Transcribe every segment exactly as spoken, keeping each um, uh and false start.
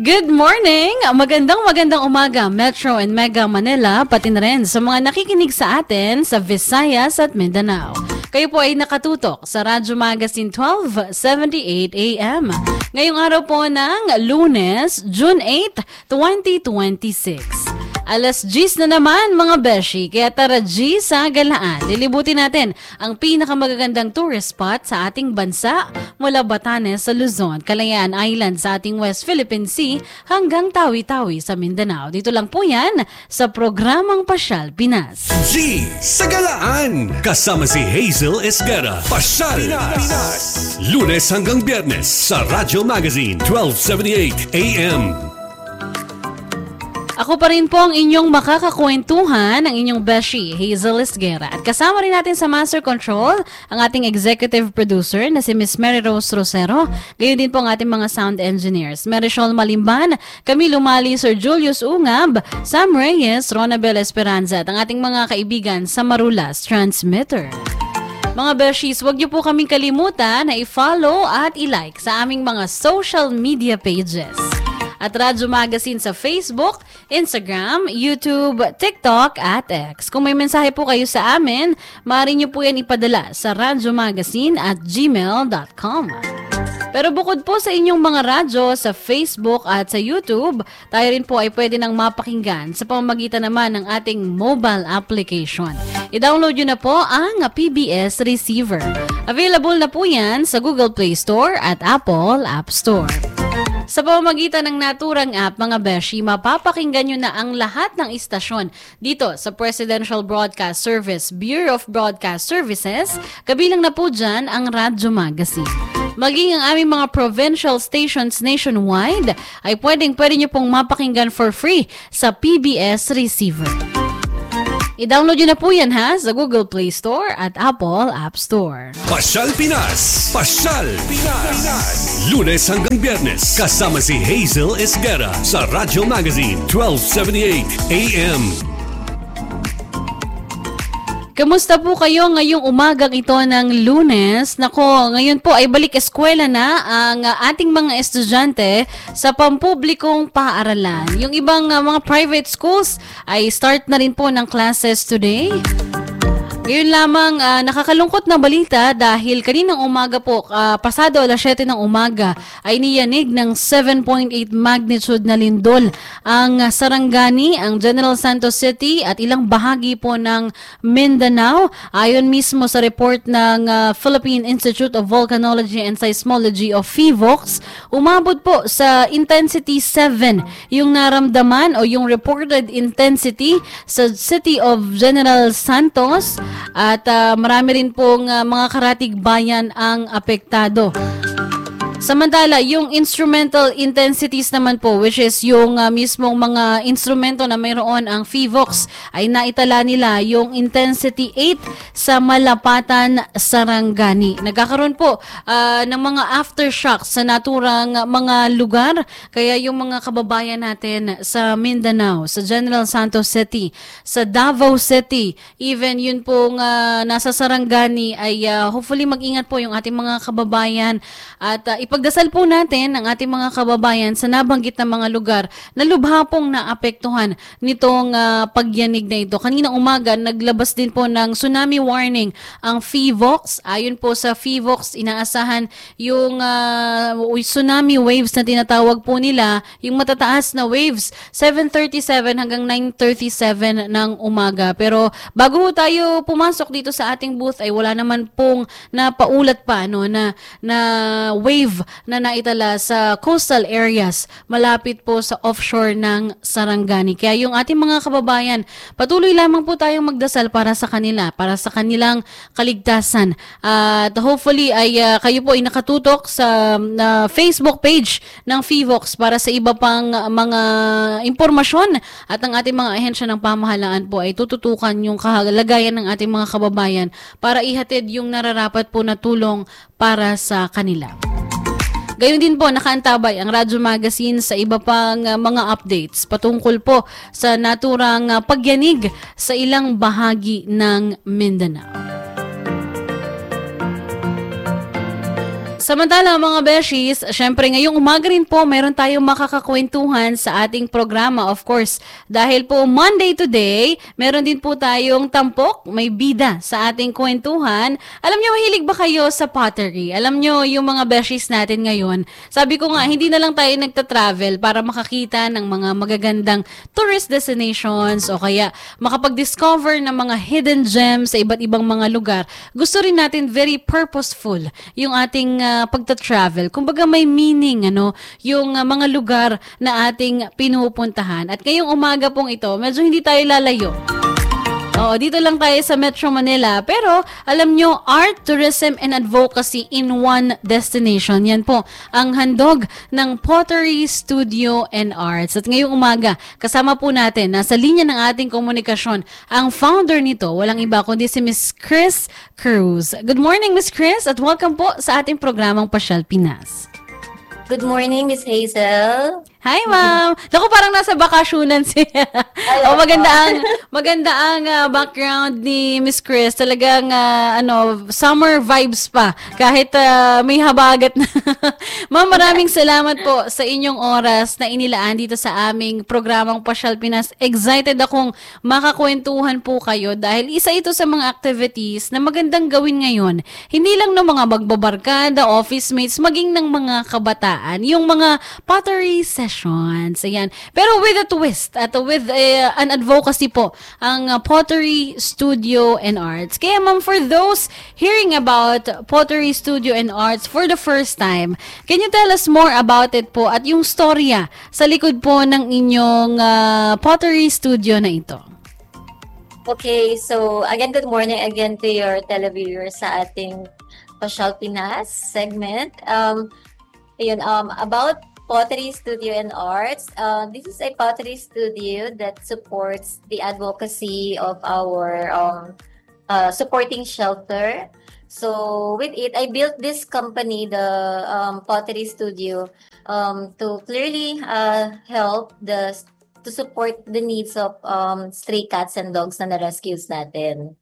Good morning! Magandang magandang umaga, Metro and Mega Manila, pati na rin sa mga nakikinig sa atin sa Visayas at Mindanao. Kayo po ay nakatutok sa Radyo Magazine twelve seventy-eight A M. Ngayong araw po ng Lunes, June eighth, twenty twenty-six. Alas diyes na naman mga beshi, kaya tara G sa galaan. Lilibutin natin ang pinakamagagandang tourist spot sa ating bansa mula Batanes sa Luzon, Kalayaan Island sa ating West Philippine Sea hanggang Tawi-Tawi sa Mindanao. Dito lang po yan sa programang Pasyal Pinas. G sa galaan, kasama si Hazel Esguerra. Pasyal Pinas. Pinas. Lunes hanggang Biyernes sa Radyo Magazine twelve seventy-eight A M. Ako pa rin po ang inyong makakakwentuhan, ang inyong beshi, Hazel Esguerra. At kasama rin natin sa Master Control, ang ating executive producer na si Miss Mary Rose Rosero. Gayon din po ang ating mga sound engineers, Marisol Malimban, Camilo Mali, Sir Julius Ungab, Sam Reyes, Ronabel Esperanza, at ang ating mga kaibigan sa Marulas Transmitter. Mga beshies, huwag niyo po kaming kalimutan na i-follow at i-like sa aming mga social media pages. At Radyo Magazine sa Facebook, Instagram, YouTube, TikTok at X. Kung may mensahe po kayo sa amin, maaari niyo po yan ipadala sa radyomagazine at gmail dot com. Pero bukod po sa inyong mga radyo sa Facebook at sa YouTube, tayo rin po ay pwede nang mapakinggan sa pamamagitan naman ng ating mobile application. I-download nyo na po ang P B S Receiver. Available na po yan sa Google Play Store at Apple App Store. Sa pamamagitan ng naturang app, mga beshi, mapapakinggan nyo na ang lahat ng istasyon dito sa Presidential Broadcast Service Bureau of Broadcast Services, kabilang na po dyan ang Radyo Magazine. Maging ang aming mga provincial stations nationwide ay pwedeng-pwede nyo pong mapakinggan for free sa P B S Receiver. I-download nyo na po yan ha sa Google Play Store at Apple App Store. Pasyal Pinas! Pasyal Pinas! Lunes hanggang Biyernes, kasama si Hazel Esguerra sa Radyo Magazine twelve seventy-eight A M. Kamusta po kayo ngayong umagang ito ng Lunes? Nako, ngayon po ay balik eskwela na ang ating mga estudyante sa pampublikong paaralan. Yung ibang uh, mga private schools ay start na rin po ng classes today. Ngayon lamang uh, nakakalungkot na balita dahil kaninang umaga po, uh, pasado alas siyete ng umaga, ay niyanig ng seven point eight magnitude na lindol ang uh, Sarangani, ang General Santos City at ilang bahagi po ng Mindanao. Ayon mismo sa report ng uh, Philippine Institute of Volcanology and Seismology of PHIVOLCS, umabot po sa intensity seven yung naramdaman o yung reported intensity sa City of General Santos. At uh, marami rin pong uh, mga karatig bayan ang apektado. Samantala, yung instrumental intensities naman po, which is yung uh, mismong mga instrumento na mayroon ang PHIVOLCS, ay naitala nila yung intensity eight sa Malapatan, Sarangani. Nagkakaroon po uh, ng mga aftershocks sa naturang mga lugar, kaya yung mga kababayan natin sa Mindanao, sa General Santos City, sa Davao City, even yun pong uh, nasa Sarangani, ay uh, hopefully mag-ingat po yung ating mga kababayan at uh, ipagdasal po natin ang ating mga kababayan sa nabanggit na mga lugar na lubha pong naapektuhan nitong uh, pagyanig na ito. Kaninang umaga, naglabas din po ng tsunami warning ang PHIVOLCS. Ayon po sa PHIVOLCS, inaasahan yung uh, tsunami waves na tinatawag po nila, yung matataas na waves, seven thirty-seven hanggang nine thirty-seven ng umaga. Pero bago tayo pumasok dito sa ating booth, ay wala naman pong napaulat pa no, na, na wave na naitala sa coastal areas malapit po sa offshore ng Sarangani. Kaya yung ating mga kababayan, patuloy lamang po tayong magdasal para sa kanila, para sa kanilang kaligtasan. At uh, hopefully ay uh, kayo po ay nakatutok sa uh, Facebook page ng PHIVOLCS para sa iba pang uh, mga impormasyon at ang ating mga ahensya ng pamahalaan po ay tututukan yung kalagayan ng ating mga kababayan para ihatid yung nararapat po na tulong para sa kanila. Gayon din po, nakaantabay ang Radyo Magazine sa iba pang uh, mga updates patungkol po sa naturang uh, pagyanig sa ilang bahagi ng Mindanao. Samantala mga beshies, syempre ngayong umaga rin po meron tayong makakakwentuhan sa ating programa, of course. Dahil po Monday today, meron din po tayong tampok, may bida sa ating kwentuhan. Alam nyo, mahilig ba kayo sa pottery? Alam nyo, yung mga beshies natin ngayon, sabi ko nga, hindi na lang tayo nagta-travel para makakita ng mga magagandang tourist destinations o kaya makapag-discover ng mga hidden gems sa iba't ibang mga lugar. Gusto rin natin very purposeful yung ating uh, pagta-travel. Kumbaga may meaning, ano, yung uh, mga lugar na ating pinupuntahan. At ngayong umaga pong ito, medyo hindi tayo lalayo. Oo, dito lang tayo sa Metro Manila. Pero, alam nyo, art, tourism, and advocacy in one destination. Yan po, ang handog ng Pottery Studio and Arts. At ngayong umaga, kasama po natin, nasa linya ng ating komunikasyon, ang founder nito, walang iba kundi si Miss Chris Cruz. Good morning, Miss Chris, at welcome po sa ating programang Pasyal Pinas. Good morning, Miss Hazel. Hi, ma'am. Naku, parang nasa bakasyonan siya. Oh, maganda ang maganda ang uh, background ni Miss Chris. Talagang uh, ano, summer vibes pa kahit uh, may habagat na. Ma'am, maraming salamat po sa inyong oras na inilaan dito sa aming programang Pasyal Pinas. Excited akong makakwentuhan po kayo dahil isa ito sa mga activities na magandang gawin ngayon. Hindi lang ng mga magbabarkada, office mates, maging ng mga kabataan, yung mga pottery sessions. Ayan. Pero with a twist at with uh, an advocacy po ang uh, Pottery Studio and Arts. Kaya ma'am, for those hearing about Pottery Studio and Arts for the first time, can you tell us more about it po at yung storya sa likod po ng inyong uh, Pottery Studio na ito? Okay, so again, good morning again to your televiewers sa ating Pasyal Pinas segment. Um, ayun, um, about Pottery Studio and Arts. Uh, this is a pottery studio that supports the advocacy of our um, uh, supporting shelter. So with it, I built this company, the um, Pottery Studio, um, to clearly uh, help the to support the needs of um, stray cats and dogs na na-rescues natin.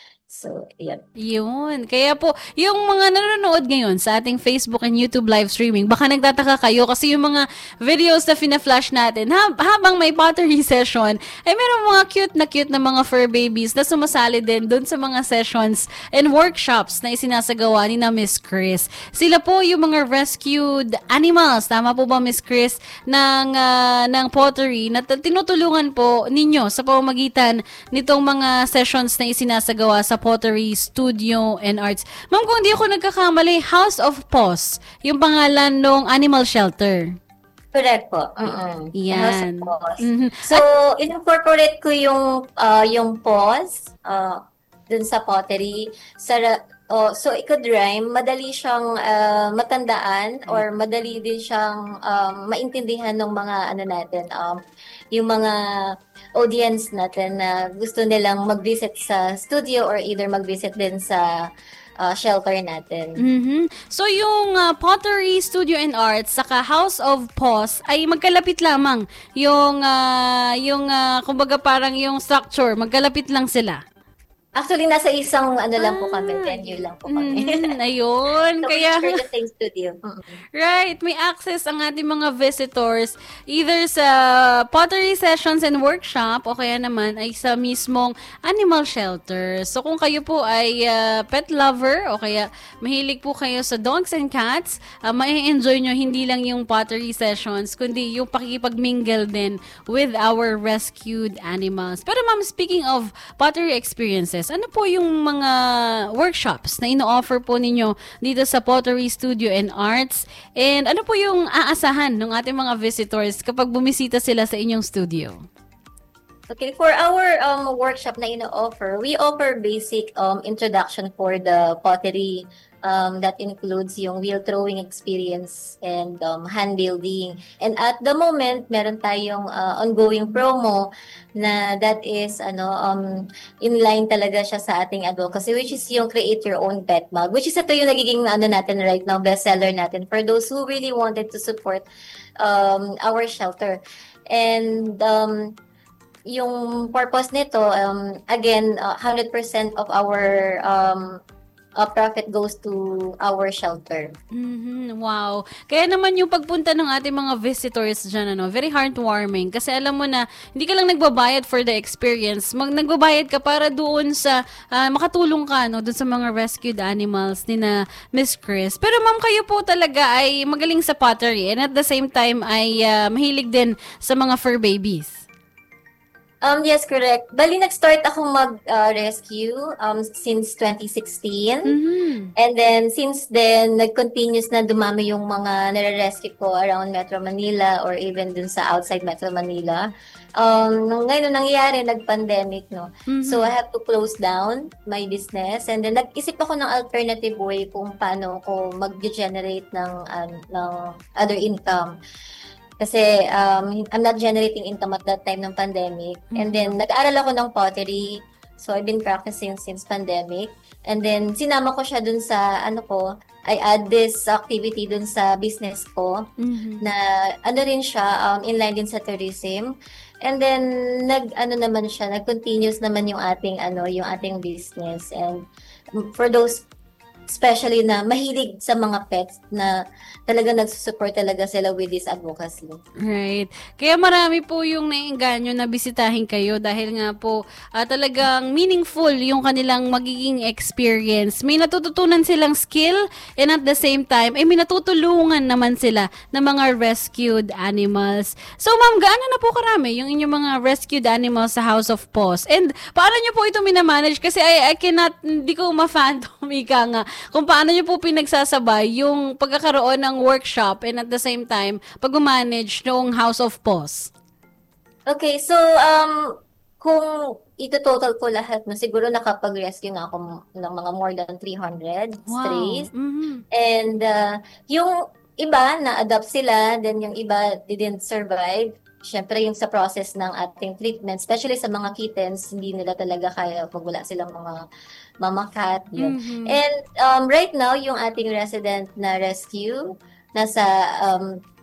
So, yan. Yun. Kaya po, yung mga nanonood ngayon sa ating Facebook and YouTube live streaming, baka nagtataka kayo kasi yung mga videos na fina-flash natin, hab- habang may pottery session, ay meron mga cute na cute na mga fur babies na sumasali din dun sa mga sessions and workshops na isinasagawa ni na Miss Chris. Sila po yung mga rescued animals, tama po ba Miss Chris, ng, uh, ng pottery na t- tinutulungan po ninyo sa pamamagitan nitong mga sessions na isinasagawa sa Pottery Studio and Arts. Ma'am, kung hindi ako nagkakamali, House of Paws, yung pangalan ng animal shelter. Correct po. Mm-mm. Yan. Mm-hmm. So, incorporate ko yung uh, yung paws uh, dun sa pottery. Sa, oh, so, it could rhyme. Madali siyang uh, matandaan or madali din siyang um, maintindihan ng mga ano natin, um, yung mga audience natin na gusto nilang mag-visit sa studio or either mag-visit din sa uh, shelter natin. Mm-hmm. So yung uh, Pottery Studio and Arts saka House of Paws ay magkalapit lamang yung uh, yung uh, kumbaga parang yung structure, magkalapit lang sila. Actually, nasa isang ano lang po kami, Ah, venue lang po kami. Mm, ayun. So, Kaya, we share the same studio. Mm-mm. right, may access ang ating mga visitors either sa pottery sessions and workshop o kaya naman ay sa mismong animal shelter. So kung kayo po ay uh, pet lover o kaya mahilig po kayo sa dogs and cats, uh, mai-enjoy nyo hindi lang yung pottery sessions kundi yung pakikipag-mingle din with our rescued animals. Pero ma'am, speaking of pottery experiences, ano po yung mga workshops na ino-offer po ninyo dito sa Pottery Studio and Arts? And ano po yung aasahan ng ating mga visitors kapag bumisita sila sa inyong studio? Okay, for our um, workshop na ino-offer, we offer basic um, introduction for the pottery um, that includes yung wheel throwing experience and um, hand building. And at the moment, meron tayong uh, ongoing promo na that is ano um, in line talaga siya sa ating advocacy, which is yung create your own pet mug, which is ito yung nagiging ano natin right now, bestseller natin for those who really wanted to support um, our shelter. And um, yung purpose nito, um, again, uh, one hundred percent of our um, uh, profit goes to our shelter. Mhm, wow. Kaya naman yung pagpunta ng ating mga visitors dyan, ano, very heartwarming. Kasi alam mo na, hindi ka lang nagbabayad for the experience. Mag, nagbabayad ka para doon sa, ah, makatulong ka, no, doon sa mga rescued animals ni na Miss Chris. Pero ma'am, kayo po talaga ay magaling sa pottery and at the same time ay ah, mahilig din sa mga fur babies. Um, yes, correct. Bali, nag-start ako mag-rescue um, since twenty sixteen. Mhm. And then, since then, nag-continuous na dumami yung mga nare-rescue ko around Metro Manila or even dun sa outside Metro Manila. Um, nung ngayon, nung nangyayari, nag-pandemic, no? Mhm. So, I have to close down my business. And then, nag-isip ako ng alternative way kung paano ako mag-generate ng, um, ng other income. Kasi um, I'm not generating income at that time ng pandemic. And then, nag-aaral ako ng pottery. So, I've been practicing since pandemic. And then, sinama ko siya dun sa, ano ko, I add this activity dun sa business ko Mhm. na ano rin siya, um, inline din sa tourism. And then, nag, ano naman siya, nag-continuous naman yung ating, ano, yung ating business. And for those especially na mahilig sa mga pets na talaga nagsusupport talaga sila with this advocacy. Right. Kaya marami po yung naiengganyo na bisitahin kayo dahil nga po ah, talagang meaningful yung kanilang magiging experience. May natututunan silang skill and at the same time, eh, may natutulungan naman sila ng mga rescued animals. So ma'am, gaano na po karami yung inyong mga rescued animals sa House of Paws? And paano nyo po ito minamanage? Kasi I, I cannot, hindi ko ma-phantom ika nga kung paano nyo po pinagsasabay yung pagkakaroon ng workshop and at the same time, pag-manage ng House of Paws. Okay, so um kung ito-total ko lahat, no, siguro nakapag-rescue na ako ng mga more than three hundred strays. Mhm. And uh, yung iba, na-adapt sila, then yung iba didn't survive. Siyempre, yung sa process ng ating treatment, especially sa mga kittens, hindi nila talaga kaya pag wala silang mga mama cat. Yun. Mhm. And um, right now, yung ating resident na rescue, nasa um,